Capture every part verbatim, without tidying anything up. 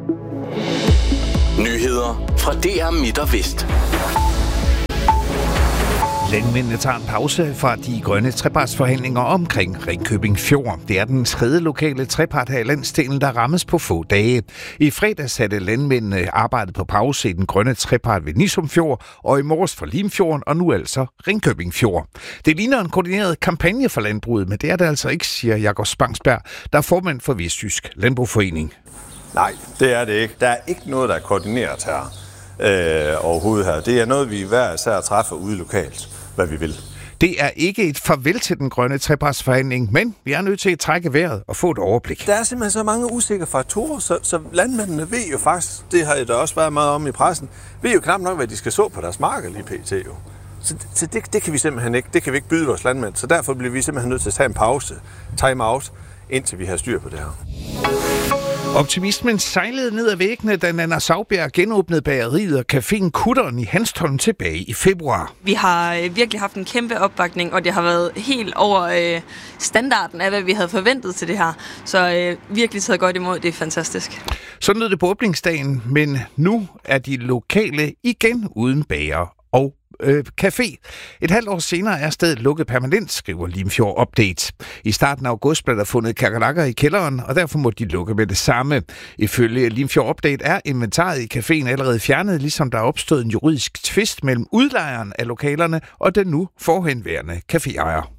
Nyheder fra D R Midt og Vest. Landmændene tager en pause fra de grønne trepartsforhandlinger omkring Ringkøbing Fjord. Det er den tredje lokale trepart her i landsdelen, der rammes på få dage. I fredags satte landmændene arbejdet på pause i den grønne trepart ved Nissum Fjord, og i morges for Limfjorden, og nu altså Ringkøbing Fjord. Det ligner en koordineret kampagne for landbruget, men det er det altså ikke, siger Jakob Spangsberg, der er formand for Vestjysk Landbrugforening. Nej, det er det ikke. Der er ikke noget, der er koordineret her øh, overhovedet her. Det er noget, vi hver især træffer ude lokalt, hvad vi vil. Det er ikke et farvel til den grønne trepartsforhandling, men vi er nødt til at trække vejret og få et overblik. Der er simpelthen så mange usikre faktorer, så, så landmændene ved jo faktisk, det har der også været meget om i pressen, ved jo knap nok, hvad de skal så på deres marker lige pt. Jo. Så, så det, det kan vi simpelthen ikke, det kan vi ikke byde vores landmænd, så derfor bliver vi simpelthen nødt til at tage en pause, time out, indtil vi har styr på det her. Optimismen sejlede ned ad væggene, da Nanna Saubjerg genåbnede bageriet og caféen Kutteren i Hanstholm tilbage i februar. Vi har øh, virkelig haft en kæmpe opbakning, og det har været helt over øh, standarden af, hvad vi havde forventet til det her. Så øh, virkelig taget godt imod, det er fantastisk. Sådan lød det på åbningsdagen, men nu er de lokale igen uden bager og Øh, café. Et halvt år senere er stedet lukket permanent, skriver Limfjord Update. I starten af august blev der fundet kakalakker i kælderen, og derfor må de lukke med det samme. Ifølge Limfjord Update er inventaret i caféen allerede fjernet, ligesom der er opstået en juridisk tvist mellem udlejeren af lokalerne og den nu forhenværende caféejer.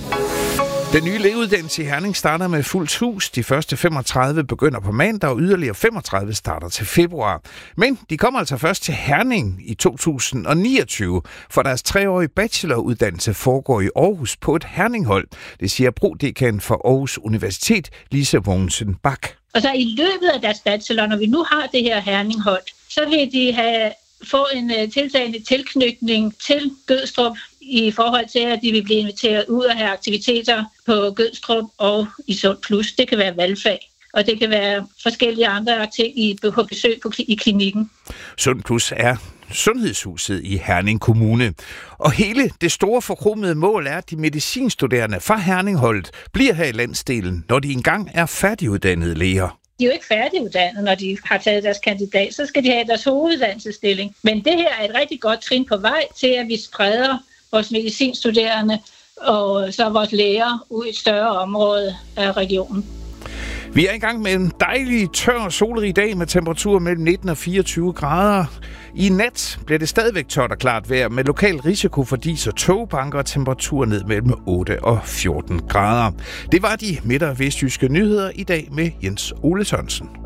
Den nye lægeuddannelse i Herning starter med fuldt hus. De første femogtredive begynder på mandag, og yderligere femogtredive starter til februar. Men de kommer altså først til Herning i to tusind niogtyve, for deres treårige bacheloruddannelse foregår i Aarhus på et Herninghold. Det siger prodekan for Aarhus Universitet, Lise Mogensen Bak. Og så i løbet af deres bachelor, når vi nu har det her Herninghold, så vil de have få en uh, tiltagende tilknytning til Gødstrup i forhold til, at de vil blive inviteret ud og have aktiviteter på Gødstrup og i Sund Plus. Det kan være valgfag, og det kan være forskellige andre ting i, på besøg på, i klinikken. Sund Plus er sundhedshuset i Herning Kommune. Og hele det store forkromede mål er, at de medicinstuderende fra Herningholdet bliver her i landsdelen, når de engang er færdiguddannede læger. De er jo ikke færdiguddannet, når de har taget deres kandidat, så skal de have deres hoveduddannelsesstilling. Men det her er et rigtig godt trin på vej til, at vi spreder vores medicinstuderende og så vores læger ud i et større område af regionen. Vi er i gang med en dejlig, tør og solrig dag med temperaturer mellem nitten og fireogtyve grader. I nat bliver det stadigvæk tørt og klart vejr med lokal risiko for dis og togbanker og temperaturer ned mellem otte og fjorten grader. Det var de midt- og vestjyske nyheder i dag med Jens Ole Sørensen.